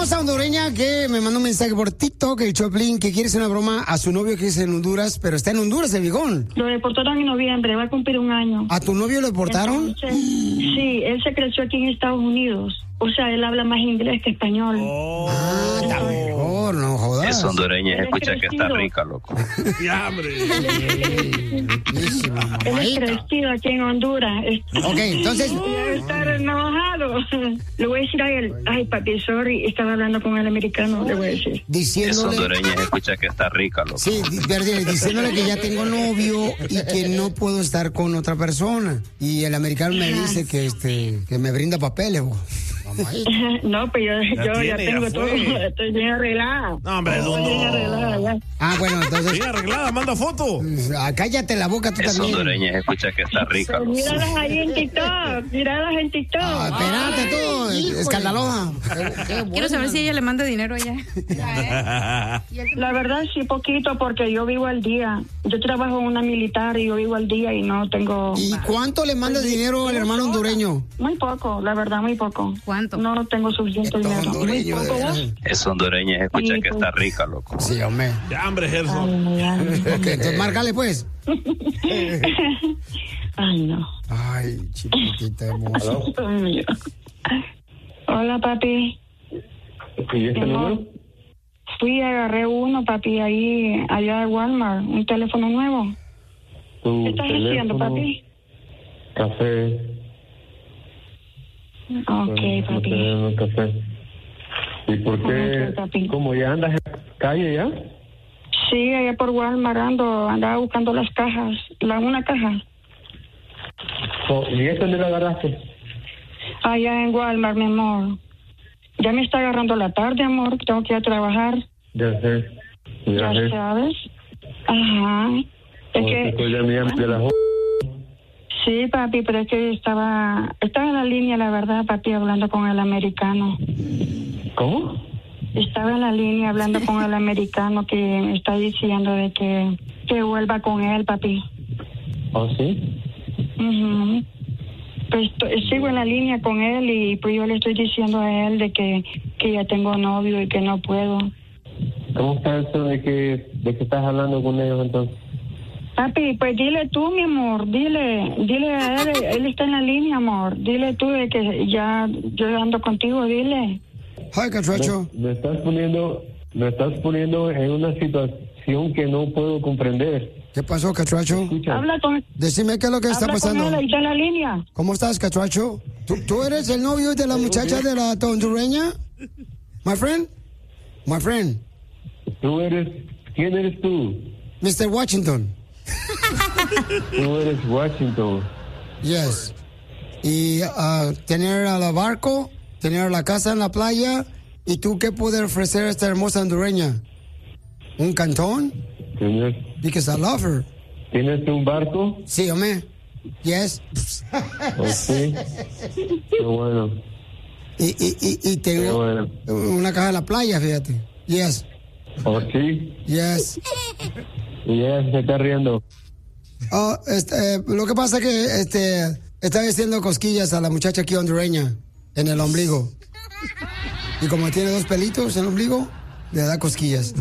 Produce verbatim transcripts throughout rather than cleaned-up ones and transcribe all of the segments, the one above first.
hermosa hondureña que me mandó un mensaje por TikTok, el Choplin, que quiere hacer una broma a su novio que es en Honduras, pero está en Honduras, el viejón. Lo deportaron en noviembre, va a cumplir un año. ¿A tu novio lo deportaron? Entonces, sí, él se creció aquí en Estados Unidos. O sea, él habla más inglés que español. Oh, ah, está mejor, no jodas. Es hondureña, escucha que está rica, loco. Ya, hombre. Él es crecido aquí en Honduras. Ok, entonces... Debe estar enojado. Le voy a decir a él, ay, papi, sorry, estaba hablando con el americano, le voy a decir. Diciéndole... Es hondureña, escucha que está rica, loco. Sí, perdón, diciéndole que ya tengo novio y que no puedo estar con otra persona. Y el americano me dice que este que me brinda papeles, bo. No, pues yo ya, yo tiene, ya tengo ya todo, estoy bien arreglada. No, hombre, Estoy no, bien no. arreglada ya. Ah, bueno, entonces... Bien arreglada, manda foto. Ah, cállate la boca tú Es también. hondureña, escucha que está rica, loco. Míralas ahí en TikTok, míralas en TikTok. Ah, espérate tú, escandalosa. Quiero saber si ella le manda dinero a ella. La verdad sí, poquito, porque yo vivo al día. Yo trabajo en una militar y yo vivo al día y no tengo... ¿Y cuánto le mandas dinero al hermano hondureño? Muy poco, la verdad, muy poco. ¿Cuánto? No tengo suficiente dinero. Muy hondureño, poco, de ¿vos? veras. Es hondureña, escucha Sí, que pues. está rica, loco. Sí, hombre. Ya, hombre, Gerson. Ay, ay, Ok, entonces márcale pues. ay, no. Ay, chiquitita hermosa. Ay, hola, papi. ¿Y este número? Fui y agarré uno, papi, ahí, allá de Walmart, un teléfono nuevo. Tu ¿Qué estás teléfono, haciendo, papi? Café. Ok, No papi. tenemos café. ¿Y por qué? Ok, papi. ¿Cómo ya andas en la calle ya? Sí, allá por Walmart ando, andaba buscando las cajas, la una caja. Oh, ¿Y esta dónde la agarraste? Allá en Walmart, mi amor. Ya me está agarrando la tarde, amor, tengo que ir a trabajar. Ya sé. Ya, Ya sé. sabes. Ajá. Es Porque que... estoy llamando de la jo- Sí, papi, pero es que estaba, estaba en la línea, la verdad, papi, hablando con el americano. ¿Cómo? Estaba en la línea hablando con el americano que me está diciendo de que, que vuelva con él, papi. ¿Oh, sí? Ujú. Pues to- sigo en la línea con él y pues yo le estoy diciendo a él de que, que ya tengo novio y que no puedo. ¿Cómo está eso de que, de que estás hablando con ellos entonces? Papi, pues dile tú, mi amor, dile, dile a él, él está en la línea, amor. Dile tú de que ya yo ando contigo, dile. Hi, Catracho. Me, me estás poniendo, me estás poniendo en una situación que no puedo comprender. ¿Qué pasó, Catracho? Escucha. Habla con, Decime qué es lo que está habla con pasando. él, ahí está en la línea. ¿Cómo estás, Catracho? ¿Tú, ¿Tú eres el novio de la muchacha de la hondureña? My friend? My friend. Tú eres, ¿quién eres tú? mister Washington. Tú eres Washington. Yes. Y ah, tener a la barco, tener la casa en la playa, ¿y tú qué puedes ofrecer a esta hermosa hondureña? ¿Un cantón? ¿Tienes, Because I love her. ¿Tienes un barco? Sí, hombre. Yes. ¿O sí? Qué bueno. Y, y, y, y Qué tengo bueno. una casa en la playa, fíjate. Yes. ¿O sí? Yes. Y ella se está riendo. Oh, este, eh, lo que pasa es que este, está haciendo cosquillas a la muchacha aquí hondureña en el ombligo. Y como tiene dos pelitos en el ombligo, le da cosquillas.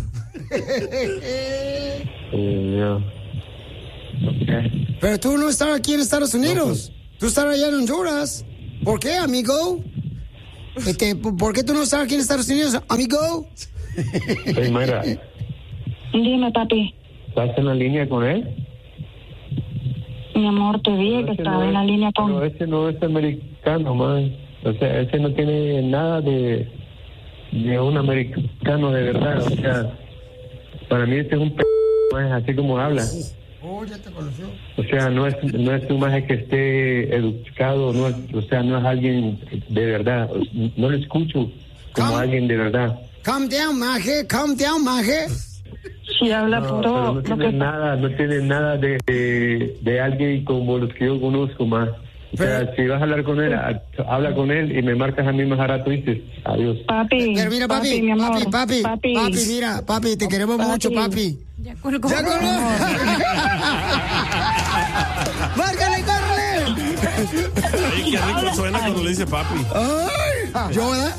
Eh, ya. Okay. Pero tú no estás aquí en Estados Unidos. Tú estás allá en Honduras. ¿Por qué, amigo? Este, ¿por qué tú no estás aquí en Estados Unidos, amigo? Hey, Mayra, Dime, papi. ¿estás en la línea con él? Mi amor, te dije que Ese estaba no en la es- línea Pero con... ese no es americano, man. O sea, ese no tiene nada de, de un americano de verdad. O sea, para mí este es un p***, man, así como habla. Oh, ya te conoció. O sea, no es no es un maje que esté educado, no es, o sea, no es alguien de verdad. No lo escucho como ¿Cómo? alguien de verdad. Calm down, maje. Calm down, maje. Si habla No, puro... pero no lo tiene que... nada, no tiene nada de, de, de alguien como los que yo conozco más. O sea, Pero- si vas a hablar con él, ha- habla con él y me marcas a mí más a rato y dices, adiós. Papi, Pero mira, papi, mi amor, papi, papi, papi, papi, mira, papi, te queremos Papi. mucho, papi. Ya colgó. ¡Ya colgó! ¡Márcale, córrele! Ay, qué rico suena cuando le dice papi. Ay, yo, ¿verdad?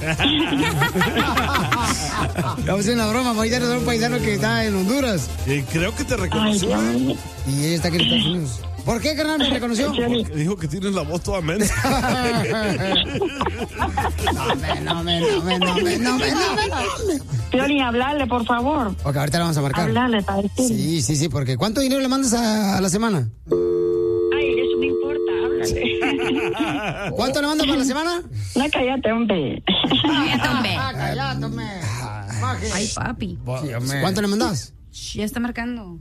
Vamos a hacer una broma, paisano, de un paisano que está en Honduras. Eh, creo que te reconoció. Ay, y ella está aquí en Estados Unidos. ¿Por qué, carnal, me reconoció? Porque dijo que tienes la voz toda mensa. No, me, no, me, no, me, no, me, no, me, no, me, no, me. Piolín, hablarle, por favor. Ok, ahorita le vamos a marcar. Hablarle para decir. Sí, sí, sí, porque ¿cuánto dinero le mandas a, a la semana? Ay, eso no importa, háblale. ¿Cuánto le mandas para la semana? No, cállate, hombre. Cállate, hombre. Ah, cállate, hombre. Ay, papi. ¿Cuánto le mandas? Shh, ya está marcando.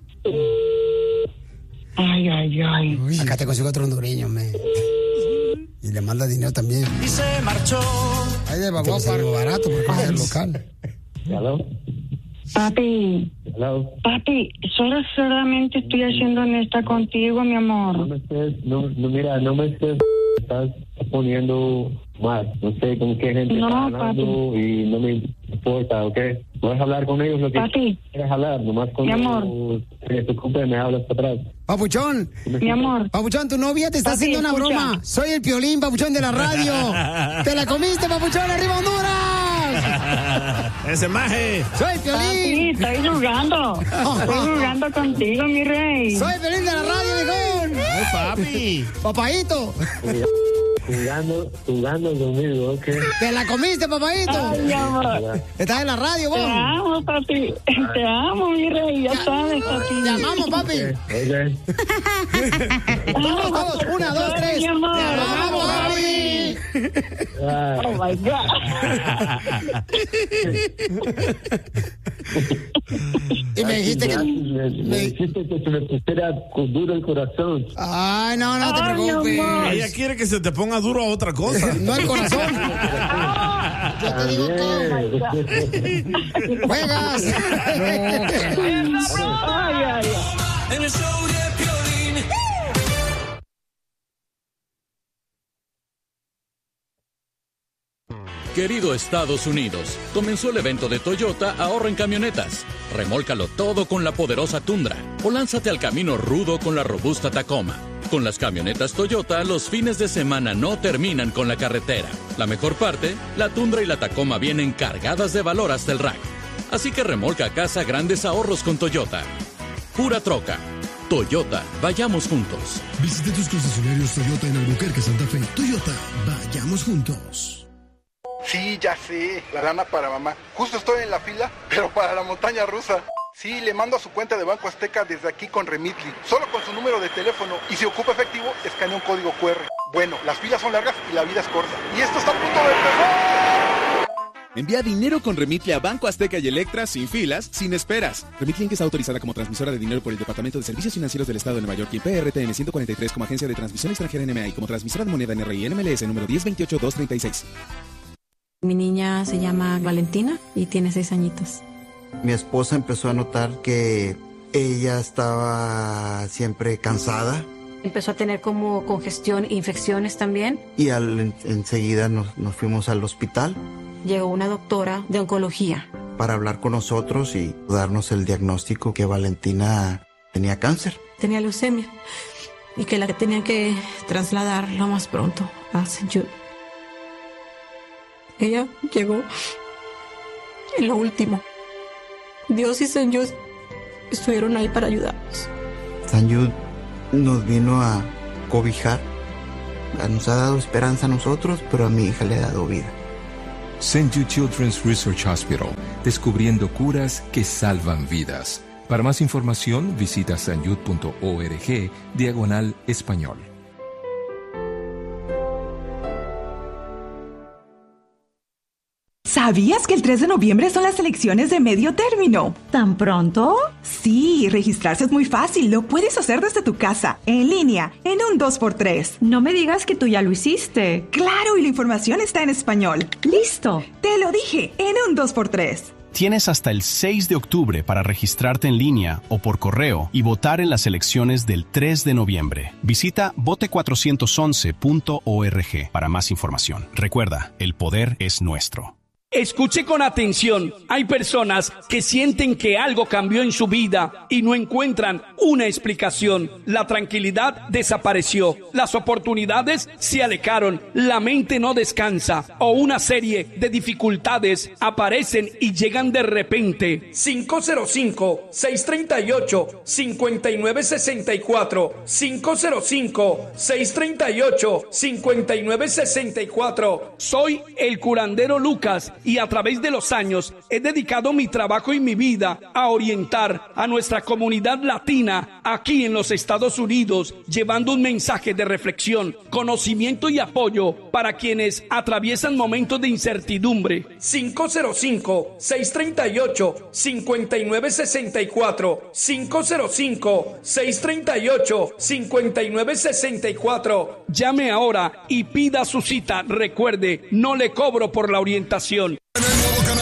Ay, ay, ay. Uy, acá te consigo otro hondureño, me. Y le manda dinero también. Y se marchó. Ay, de babó para algo barato porque es el local. Hello. Papi, Hello. papi, solo solamente estoy haciendo honesta contigo, mi No amor. me estés, no, no, mira, no me estés, estás poniendo mal. No sé con qué gente No, está hablando y no me importa, ¿ok? Puedes hablar con ellos lo que Papi. quieras hablar, nomás con Mi amor. se te ocupe me hablas para atrás. Papuchón, Mi amor. Papuchón, tu novia te está Papi, haciendo una escucha. broma. Soy el Piolín, Papuchón, de la radio. ¡Te la comiste, Papuchón! ¡Arriba Honduras! Ese maje. ¡Soy el Papi, Piolín! estoy jugando. Estoy jugando contigo, mi rey. ¡Soy el Piolín de la radio, viejón! Ay, papi. ¡Papaíto! Jugando, jugando conmigo, ¿ok? ¡Te la comiste, papaíto! Ay, mi amor. Estás en la radio, Te vos. amo, papi. Te amo, mi rey. Ya sabes, papi. Te amamos, papi. Ok. Vamos, vamos. Una, dos, Ay, tres. mi amor. Te amamos, papi. Ah, Oh, my God. Y me dijiste que... me, me dijiste que se me pusiera con duro el corazón. Ay, no, no te Ay, mi preocupes. amor. Ella quiere que se te ponga duro a otra cosa. No el corazón. Yo te digo que juegas. Ay, ay, ay. En el show de Piolín. Querido Estados Unidos, comenzó el evento de Toyota Ahorra en Camionetas. Remólcalo todo con la poderosa Tundra o lánzate al camino rudo con la robusta Tacoma. Con las camionetas Toyota, los fines de semana no terminan con la carretera. La mejor parte, la Tundra y la Tacoma vienen cargadas de valor hasta el rack. Así que remolca a casa grandes ahorros con Toyota. Pura troca. Toyota, vayamos juntos. Visite tus concesionarios Toyota en Albuquerque, Santa Fe. Toyota, vayamos juntos. Sí, ya sé, la lana para mamá. Justo estoy en la fila, pero para la montaña rusa. Sí, le mando a su cuenta de Banco Azteca desde aquí con Remitly, solo con su número de teléfono. Y si ocupa efectivo, escanea un código cu erre. Bueno, las filas son largas y la vida es corta. Y esto está a punto de empezar. Envía dinero con Remitly a Banco Azteca y Electra sin filas, sin esperas. Remitly Inc. está autorizada como transmisora de dinero por el Departamento de Servicios Financieros del Estado de Nueva York y P R T N ciento cuarenta y tres como agencia de transmisión extranjera N M A y como transmisora de moneda N R I N M L S número diez veintiocho dos treinta y seis. Mi niña se llama Valentina y tiene seis añitos. Mi esposa empezó a notar que ella estaba siempre cansada. Empezó a tener como congestión e infecciones también. Y al, en, enseguida nos, nos fuimos al hospital. Llegó una doctora de oncología para hablar con nosotros y darnos el diagnóstico que Valentina tenía cáncer. Tenía leucemia y que la tenían que trasladar lo más pronto a Saint Jude. Ella llegó en lo último. Dios y Saint Jude estuvieron ahí para ayudarnos. Saint Jude nos vino a cobijar. Nos ha dado esperanza a nosotros, pero a mi hija le ha dado vida. Saint Jude Children's Research Hospital, descubriendo curas que salvan vidas. Para más información, visita sanjud punto org, diagonal español. ¿Sabías que el tres de noviembre son las elecciones de medio término? ¿Tan pronto? Sí, registrarse es muy fácil. Lo puedes hacer desde tu casa, en línea, en un dos por tres. No me digas que tú ya lo hiciste. Claro, y la información está en español. ¡Listo! Te lo dije, en un dos por tres. Tienes hasta el seis de octubre para registrarte en línea o por correo y votar en las elecciones del tres de noviembre. Visita vote cuatrocientos once punto org para más información. Recuerda, el poder es nuestro. Escuche con atención. Hay personas que sienten que algo cambió en su vida y no encuentran una explicación. La tranquilidad desapareció. Las oportunidades se alejaron. La mente no descansa. O una serie de dificultades aparecen y llegan de repente. cinco cero cinco, seis tres ocho, cinco nueve seis cuatro. cinco cero cinco, seis tres ocho, cinco nueve seis cuatro. Soy el curandero Lucas. Y a través de los años he dedicado mi trabajo y mi vida a orientar a nuestra comunidad latina aquí en los Estados Unidos, llevando un mensaje de reflexión, conocimiento y apoyo para quienes atraviesan momentos de incertidumbre. cinco cero cinco, seis tres ocho, cinco nueve seis cuatro. cinco cero cinco, seis tres ocho, cinco nueve seis cuatro. Llame ahora y pida su cita. Recuerde, no le cobro por la orientación. En el nuevo canal